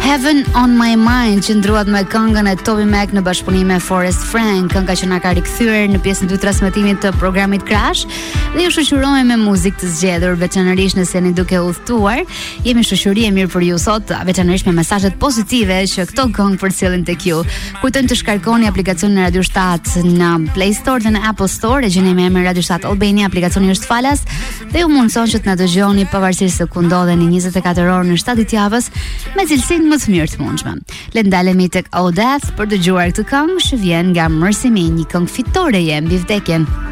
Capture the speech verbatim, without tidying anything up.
Heaven on My Mind që ndruat me këngën e Toby Mac në bashkëpunim me Forrest Frank, kënga që na ka rikthyer në pjesën e dytë transmetimit të programit Crash, dhe ju shoqërohemi me muzikë të zgjedhur, veçanërisht nëse jeni duke udhëtuar. Jemi shoqëri e mirë për ju sot, veçanërisht me mesazhet pozitive që këto këngë përcjellin tek ju. Kujtojmë të shkarkoni aplikacionin e Radio shtat në Play Store dhe në Apple Store, e gjeni me emrin Radio shtat Albania, aplikacioni është falas dhe ju mundson që të na dëgjoni pavarësisht se ku ndodheni njëzet e katër orë në shtat ditë javës me cilësinë më të mirë të mundshme. Le të ndalemi tek Oh Death për të dëgjuar këtë këngë që vjen nga Mercy Me, një këngë fitore e mbi vdekjen.